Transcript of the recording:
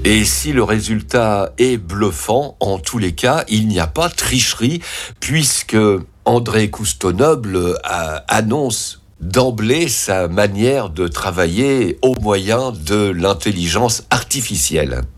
Et si le résultat est bluffant, en tous les cas, il n'y a pas de tricherie, puisque André Cousteaunoble annonce d'emblée sa manière de travailler au moyen de l'intelligence artificielle.